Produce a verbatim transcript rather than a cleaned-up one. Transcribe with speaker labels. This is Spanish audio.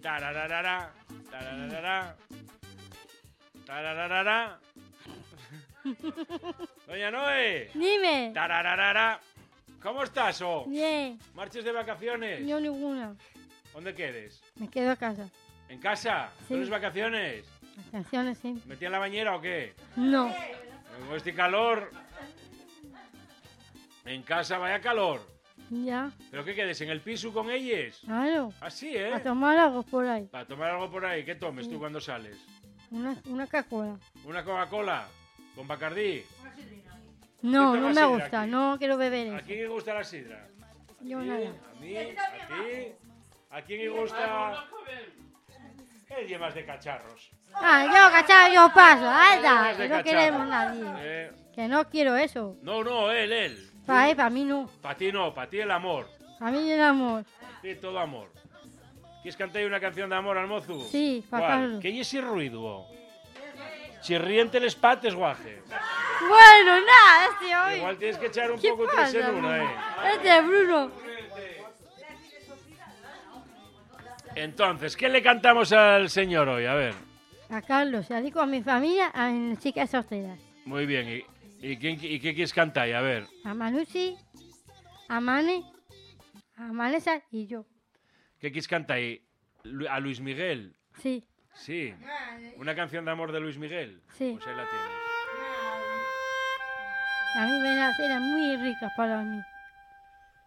Speaker 1: Tarararara, tarararara, tarararara. Doña Noé.
Speaker 2: Dime.
Speaker 1: Tarararara. ¿Cómo estás, oh?
Speaker 2: Bien.
Speaker 1: ¿Marches de vacaciones?
Speaker 2: Yo ninguna.
Speaker 1: ¿Dónde quedes?
Speaker 2: Me quedo a casa.
Speaker 1: ¿En casa?
Speaker 2: Sí.
Speaker 1: ¿Tienes vacaciones?
Speaker 2: Las canciones sí.
Speaker 1: ¿Metí en la bañera o qué?
Speaker 2: No.
Speaker 1: Con este calor. En casa vaya calor.
Speaker 2: Ya.
Speaker 1: ¿Pero qué quedes? ¿En el piso con ellos?
Speaker 2: Claro.
Speaker 1: Así, ¿eh?
Speaker 2: A tomar algo por ahí.
Speaker 1: Para tomar algo por ahí. ¿Qué tomes
Speaker 2: Sí.
Speaker 1: tú cuando sales?
Speaker 2: Una, una Coca-Cola.
Speaker 1: ¿Una Coca-Cola? ¿Con Bacardí?
Speaker 2: No,
Speaker 1: ¿Quién
Speaker 2: no
Speaker 1: toma
Speaker 2: me
Speaker 1: sidra
Speaker 2: gusta.
Speaker 1: aquí?
Speaker 2: No quiero beber
Speaker 1: ¿A
Speaker 2: eso.
Speaker 1: quién le gusta la sidra?
Speaker 2: Yo
Speaker 1: ¿A
Speaker 2: nada.
Speaker 1: mí? ¿A ti? ¿A quién le gusta...? ¿Qué llevas de cacharros?
Speaker 2: Ah, yo, cachao, yo paso. Anda,
Speaker 1: Llevas de
Speaker 2: que no
Speaker 1: cacharros.
Speaker 2: queremos nadie.
Speaker 1: Eh,
Speaker 2: Que no quiero eso.
Speaker 1: no, no, él, él.
Speaker 2: Para él, para mí no.
Speaker 1: Para ti no, para ti el amor.
Speaker 2: Para mí el amor.
Speaker 1: Para ti todo amor. ¿Quieres cantar una canción de amor al mozo?
Speaker 2: Sí, pa'
Speaker 1: ¿Cuál?
Speaker 2: Carlos.
Speaker 1: ¿Qué es ese ruido? Chirriente les pates, guaje.
Speaker 2: Bueno, nada, este hoy.
Speaker 1: Igual tienes que echar un
Speaker 2: ¿Qué
Speaker 1: poco
Speaker 2: pasa,
Speaker 1: tres en una,
Speaker 2: Bruno?
Speaker 1: ¿eh?
Speaker 2: Este es Bruno.
Speaker 1: Entonces, ¿qué le cantamos al señor hoy? A ver.
Speaker 2: A Carlos, y así con mi familia, a mis chicas solteras.
Speaker 1: Muy bien. ¿Y, y, quién, y qué quieres cantar? A ver.
Speaker 2: A Manucci, a Mane, a Vanessa y yo.
Speaker 1: ¿Qué quieres cantar? ¿Y Lu- ¿A Luis Miguel?
Speaker 2: Sí,
Speaker 1: Sí. ¿Una canción de amor de Luis Miguel?
Speaker 2: sí.
Speaker 1: Pues ahí la tienes.
Speaker 2: A mí me las eran muy ricas para mí.